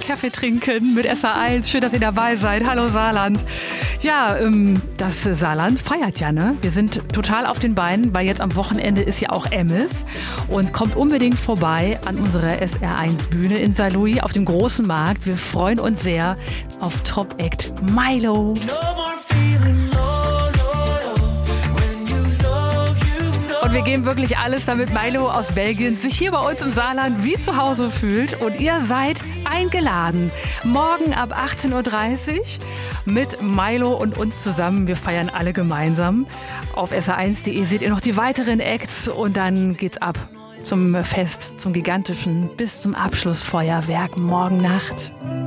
Kaffee trinken mit SA1. Schön, dass ihr dabei seid. Hallo Saarland. Ja, das Saarland feiert ja, ne? Wir sind total auf den Beinen, weil jetzt am Wochenende ist ja auch Emmis. Und kommt unbedingt vorbei an unserer SR1-Bühne in Saarlouis auf dem großen Markt. Wir freuen uns sehr auf Top-Act Milo. Und wir geben wirklich alles, damit Milo aus Belgien sich hier bei uns im Saarland wie zu Hause fühlt. Und ihr seid eingeladen. Morgen ab 18.30 Uhr mit Milo und uns zusammen. Wir feiern alle gemeinsam. Auf sr1.de seht ihr noch die weiteren Acts und dann geht's ab zum Fest, zum gigantischen, bis zum Abschlussfeuerwerk morgen Nacht.